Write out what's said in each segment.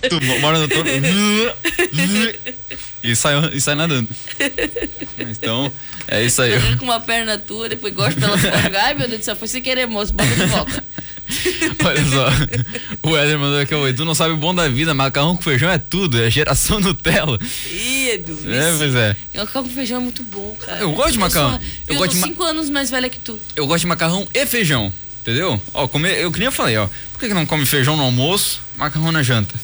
Tu mora no topo e sai nadando. Então, é isso aí. Com uma perna tua, depois gosta pela folga. Ai, meu Deus do céu, foi sem querer, moço, bota de volta. Olha só, o Éder mandou aqui, o Edu não sabe o bom da vida, macarrão com feijão é tudo, é geração Nutella. Ih, Edu. Pois é. Macarrão com feijão é muito bom, cara. Eu gosto de macarrão. Eu gosto de 5 anos mais velha que tu. Eu gosto de macarrão e feijão, entendeu? Ó, eu que nem eu falei, ó, por que não come feijão no almoço, macarrão na janta?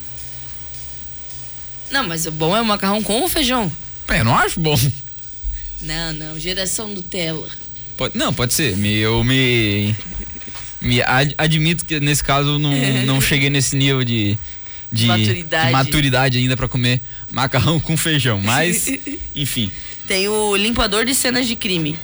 Não, mas o bom é o macarrão com o feijão. Eu não acho bom. Não, geração Nutella. Pode ser, eu me admito que nesse caso não cheguei nesse nível de maturidade ainda pra comer macarrão com feijão, mas enfim. Tem o limpador de cenas de crime.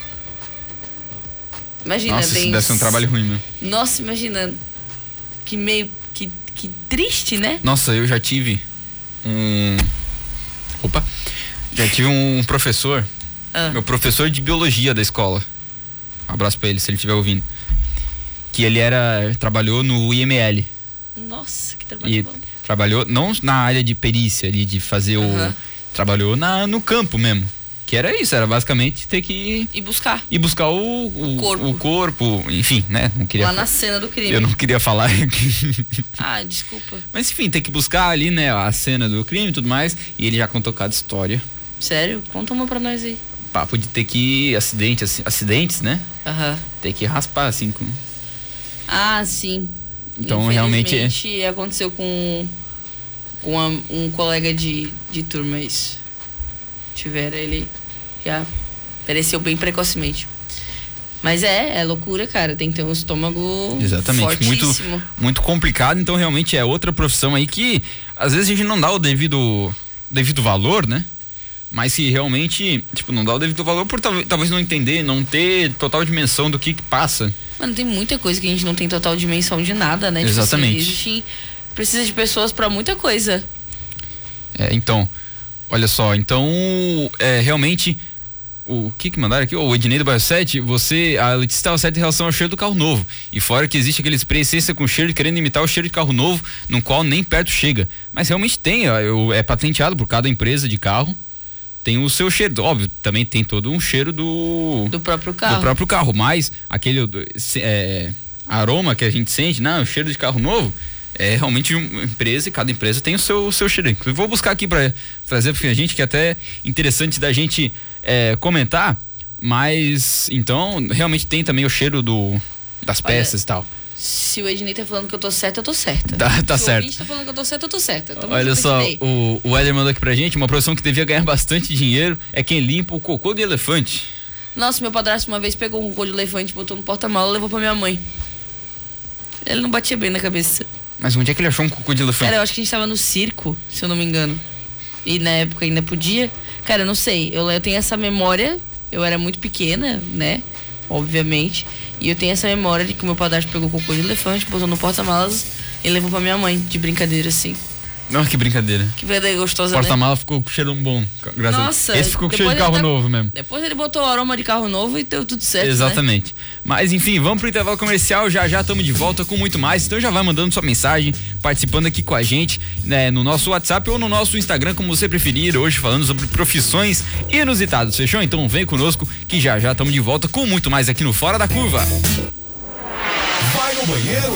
Imagina, nossa, isso deve ser um trabalho ruim, meu. Nossa, imagina. Que triste, né? Nossa, eu já tive um professor, meu professor de biologia da escola. Um abraço pra ele, se ele estiver ouvindo. Que ele trabalhou no IML. Nossa, que trabalho bom. Trabalhou não na área de perícia ali, de fazer trabalhou no campo mesmo. Que era isso, era basicamente ter que ir buscar o corpo, enfim, né? Não queria lá na cena do crime. Eu não queria falar aqui. Ah, desculpa. Mas enfim, ter que buscar ali, né, a cena do crime e tudo mais. E ele já contou cada história. Sério? Conta uma pra nós aí. Papo de ter que acidentes, né? Ter que raspar assim com... Ah, sim. Então realmente aconteceu com um colega de turma isso. Ele já pereceu bem precocemente. Mas é loucura, cara. Tem que ter um estômago fortíssimo. Muito, muito complicado. Então realmente é outra profissão aí que às vezes a gente não dá o devido valor, né? Mas que realmente, não dá o devido valor por talvez não entender, não ter total dimensão do que passa. Mano, tem muita coisa que a gente não tem total dimensão de nada, né? Exatamente. Precisa de pessoas pra muita coisa. Então, olha só, realmente, o que mandaram aqui? O Ednei do Bairro 7, a Letícia estava certa em relação ao cheiro do carro novo. E fora que existe aquele spray essência com cheiro querendo imitar o cheiro de carro novo, no qual nem perto chega. Mas realmente tem, é patenteado por cada empresa de carro. Tem o seu cheiro, óbvio, também tem todo um cheiro do próprio carro. Do próprio carro, mas aquele aroma que a gente sente, o cheiro de carro novo, é realmente uma empresa e cada empresa tem o seu cheiro. Eu vou buscar aqui para trazer pra gente, que é até interessante da gente comentar, mas então realmente tem também o cheiro das peças e tal. Se o Ednei tá falando que eu tô certa, eu tô certa. Tá certo. Se o ouvinte tá falando que eu tô certa, eu tô certa. Olha só, o Éder mandou aqui pra gente, uma profissão que devia ganhar bastante dinheiro é quem limpa o cocô de elefante. Nossa, meu padrasto uma vez pegou um cocô de elefante, botou no porta-mala e levou pra minha mãe. Ele não batia bem na cabeça. Mas onde é que ele achou um cocô de elefante? Cara, eu acho que a gente tava no circo, se eu não me engano. E na época ainda podia. Cara, eu não sei, eu tenho essa memória, eu era muito pequena, né? Obviamente. E eu tenho essa memória de que o meu padrasto pegou cocô de elefante, botou no porta-malas e levou pra minha mãe, de brincadeira, assim. Não, que brincadeira. Que brincadeira gostosa, né? Porta-mala ficou com cheiro bom, graças Nossa, a Deus. Esse ficou com cheiro de carro novo mesmo. Depois ele botou o aroma de carro novo e deu tudo certo, exatamente. Né? Mas enfim, vamos pro intervalo comercial, já estamos de volta com muito mais. Então já vai mandando sua mensagem, participando aqui com a gente, né, no nosso WhatsApp ou no nosso Instagram, como você preferir. Hoje falando sobre profissões inusitadas, fechou? Então vem conosco que já estamos de volta com muito mais aqui no Fora da Curva. Vai no banheiro?